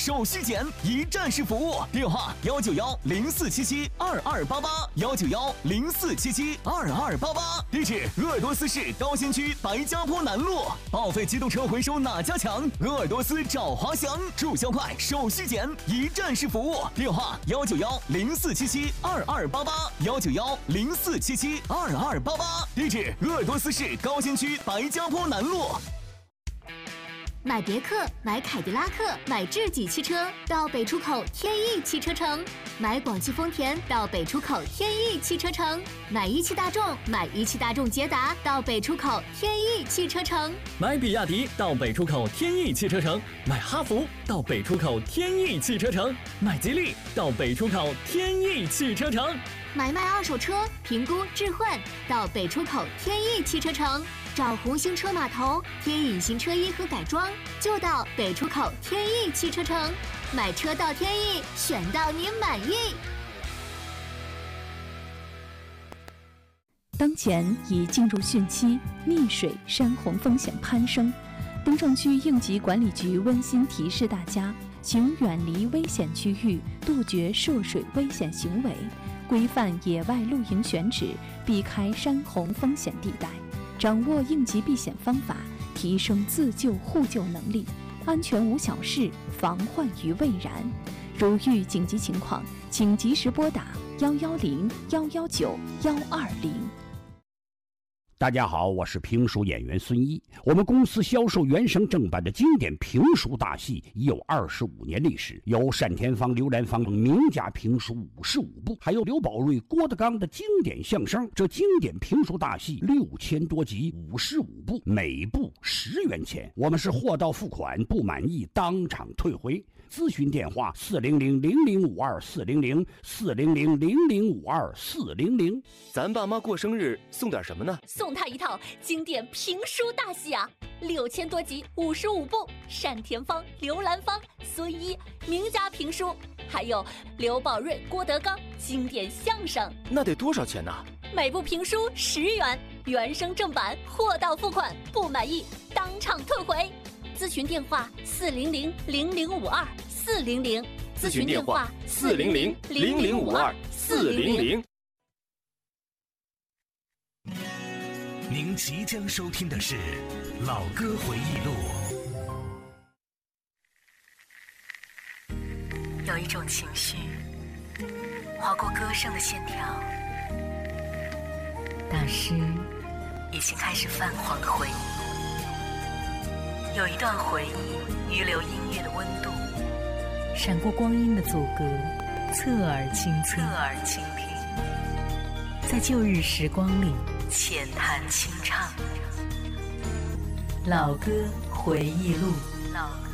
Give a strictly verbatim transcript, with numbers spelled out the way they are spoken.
手续简，一站式服务。电话：幺九幺零四七七二二八八，幺九幺零四七七二二八八。地址：鄂尔多斯市高新区白家坡南路。报废机动车回收哪家强？鄂尔多斯找华祥。注销快，手续简，一站式服务。电话：幺九幺零四七七二二八八，幺九幺零四七七二二八八。地址：鄂尔多斯市高新区白家坡南路。 买别克、买凯迪拉克、买智己汽车到北出口天翼汽车城；买广汽丰田到北出口天翼汽车城；买一汽大众、买一汽大众捷达到北出口天翼汽车城； 买比亚迪到北出口天翼汽车城；买哈弗到北出口天翼汽车城；买吉利到北出口天翼汽车城； 买卖二手车、评估置换到北出口天翼汽车城。找红星车码头添隐形车衣和改装，就到北出口天翼汽车城。买车到天翼，选到你满意。 当前已进入汛期，溺水、山洪风险攀升。东城区应急管理局温馨提示大家，请远离危险区域，杜绝涉水危险行为，规范野外露营选址，避开山洪风险地带。掌握应急避险方法，提升自救互救能力，安全无小事，防患于未然。如遇紧急情况，请及时拨打幺幺零幺幺九幺二零。 大家好，我是评书演员孙一。我们公司销售原声正版的经典评书大戏已有二十五年历史，有单田芳、刘兰芳等名家评书五十五部，还有刘宝瑞、郭德纲的经典相声。这经典评书大戏六千多集，五十五部，每部十元钱。我们是货到付款，不满意当场退回。咨询电话：四零零零零五二四零零四零零零零五二四零零。 咱爸妈过生日送点什么呢？ 送他一套经典评书大戏啊，六千多集，五十五部，单田芳、刘兰芳、孙一名家评书，还有刘宝瑞、郭德纲经典相声。 那得多少钱呢？ 每部评书十元，原声正版，货到付款，不满意当场退回。咨询电话：四零零零零五二四零零。 咨询电话：四零零零零五二四零零。 您即将收听的是《老歌回忆录》。 有一种情绪划过歌声的线条，大师已经开始泛黄的回忆。有一段回忆遗留音乐的温度， 闪过光阴的阻隔，侧耳倾听， 侧耳倾听， 在旧日时光里浅谈清唱。 老歌回忆录。 老歌